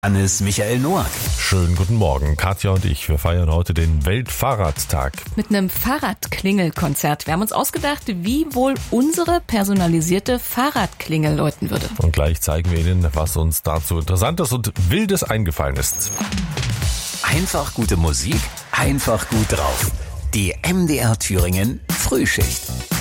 Hannes Michael Noack. Schönen guten Morgen. Katja und ich, wir feiern heute den Weltfahrradtag. Mit einem Fahrradklingelkonzert. Wir haben uns ausgedacht, wie wohl unsere personalisierte Fahrradklingel läuten würde. Und gleich zeigen wir Ihnen, was uns dazu Interessantes und Wildes eingefallen ist. Einfach gute Musik, einfach gut drauf. Die MDR Thüringen Frühschicht.